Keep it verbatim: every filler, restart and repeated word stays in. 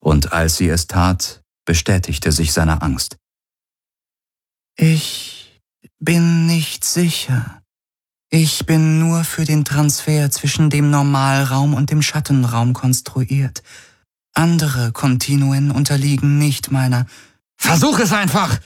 Und als sie es tat, bestätigte sich seine Angst. Ich bin nicht sicher. Ich bin nur für den Transfer zwischen dem Normalraum und dem Schattenraum konstruiert. Andere Kontinuen unterliegen nicht meiner. Versuch es einfach!